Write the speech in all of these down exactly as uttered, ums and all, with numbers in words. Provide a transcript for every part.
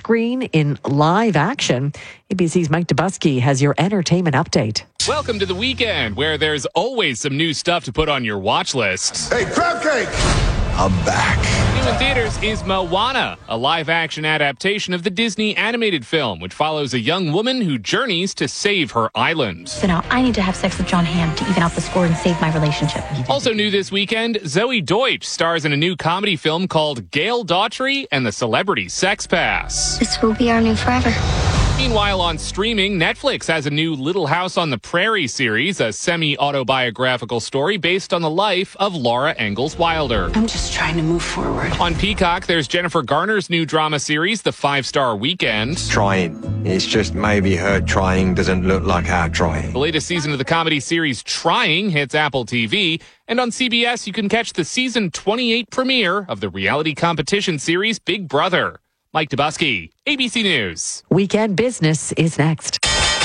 screen in live action. A B C's Mike Dubusky has your entertainment update. Welcome to the weekend, where there's always some new stuff to put on your watch list. Hey, crab cake! I'm back. New in theaters is Moana, a live-action adaptation of the Disney animated film, which follows a young woman who journeys to save her island. So now I need to have sex with John Hamm to even out the score and save my relationship. Also new this weekend, Zoe Deutsch stars in a new comedy film called Gail Daughtry and the Celebrity Sex Pass. This will be our new forever. Meanwhile, on streaming, Netflix has a new Little House on the Prairie series, a semi-autobiographical story based on the life of Laura Ingalls Wilder. I'm just trying to move forward. On Peacock, there's Jennifer Garner's new drama series, The Five-Star Weekend. Trying. It's just maybe her trying doesn't look like our trying. The latest season of the comedy series Trying hits Apple T V. And on C B S, you can catch the season twenty-eight premiere of the reality competition series Big Brother. Mike Dubusky, A B C News. Weekend Business is next.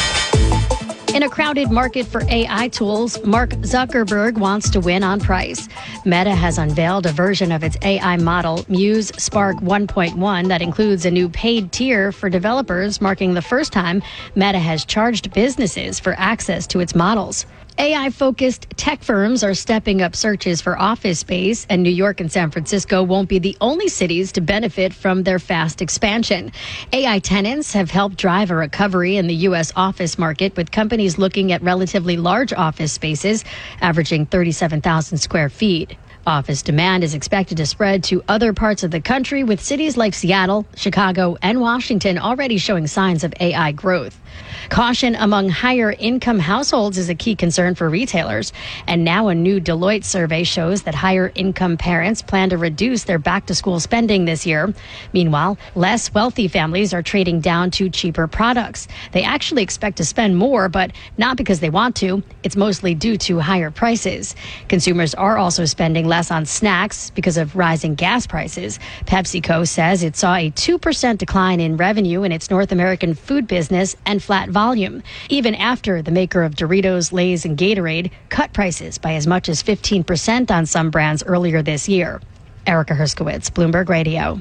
In a crowded market for A I tools, Mark Zuckerberg wants to win on price. Meta has unveiled a version of its A I model, Muse Spark one point one, that includes a new paid tier for developers, marking the first time Meta has charged businesses for access to its models. A I-focused tech firms are stepping up searches for office space, and New York and San Francisco won't be the only cities to benefit from their fast expansion. A I tenants have helped drive a recovery in the U S office market, with companies looking at relatively large office spaces, averaging thirty-seven thousand square feet. Office demand is expected to spread to other parts of the country, with cities like Seattle, Chicago, and Washington already showing signs of A I growth. Caution among higher income households is a key concern for retailers. And now a new Deloitte survey shows that higher income parents plan to reduce their back to school spending this year. Meanwhile, less wealthy families are trading down to cheaper products. They actually expect to spend more, but not because they want to. It's mostly due to higher prices. Consumers are also spending less on snacks because of rising gas prices. PepsiCo says it saw a two percent decline in revenue in its North American food business and flat volume, even after the maker of Doritos, Lay's, and Gatorade cut prices by as much as fifteen percent on some brands earlier this year. Erica Herskowitz, Bloomberg Radio.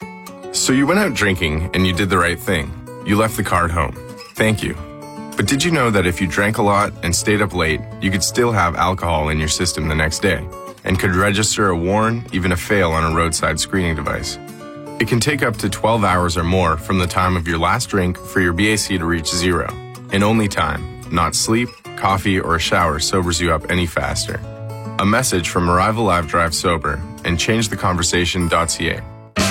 So you went out drinking and you did the right thing. You left the car at home. Thank you. But did you know that if you drank a lot and stayed up late, you could still have alcohol in your system the next day and could register a warn, even a fail on a roadside screening device? It can take up to twelve hours or more from the time of your last drink for your B A C to reach zero. And only time, not sleep, coffee, or a shower sobers you up any faster. A message from Arrival Live Drive Sober and change the conversation dot c a.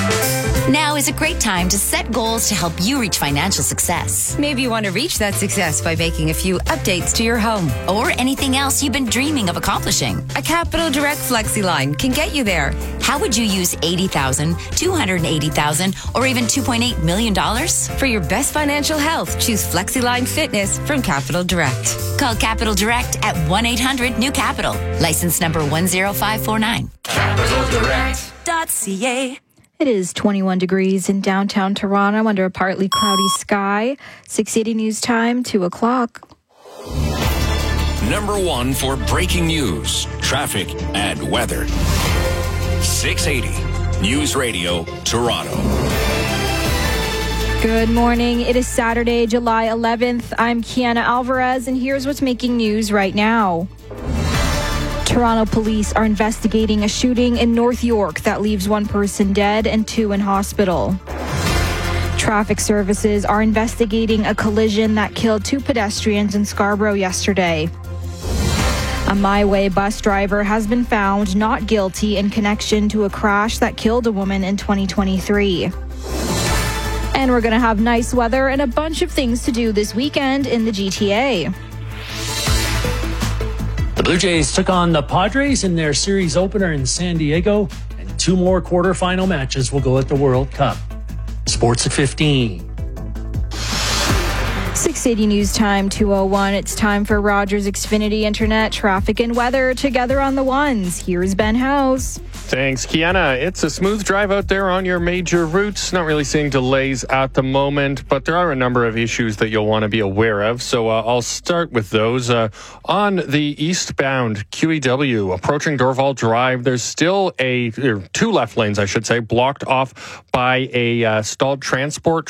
Now is a great time to set goals to help you reach financial success. Maybe you want to reach that success by making a few updates to your home. Or anything else you've been dreaming of accomplishing. A Capital Direct FlexiLine can get you there. How would you use eighty thousand dollars, two hundred eighty thousand dollars, or even two point eight million dollars? For your best financial health, choose FlexiLine Fitness from Capital Direct. Call Capital Direct at one eight hundred new capital. License number one zero five four nine. Capital Direct dot c a. It is twenty-one degrees in downtown Toronto under a partly cloudy sky. six eighty News Time, two o'clock. Number one for breaking news, traffic, and weather. six eighty News Radio, Toronto. Good morning. It is Saturday, July eleventh. I'm Kiana Alvarez, and here's what's making news right now. Toronto police are investigating a shooting in North York that leaves one person dead and two in hospital. Traffic services are investigating a collision that killed two pedestrians in Scarborough yesterday. A My Way bus driver has been found not guilty in connection to a crash that killed a woman in twenty twenty-three. And we're going to have nice weather and a bunch of things to do this weekend in the G T A. The Blue Jays took on the Padres in their series opener in San Diego, and two more quarterfinal matches will go at the World Cup. Sports at fifteen. six eighty News Time, two oh one. It's time for Rogers Xfinity Internet traffic and weather together on the ones. Here's Ben House. Thanks, Kiana. It's a smooth drive out there on your major routes. Not really seeing delays at the moment, but there are a number of issues that you'll want to be aware of. So uh, I'll start with those. Uh, on the eastbound Q E W, approaching Dorval Drive, there's still a, er, two left lanes, I should say, blocked off by a uh, stalled transport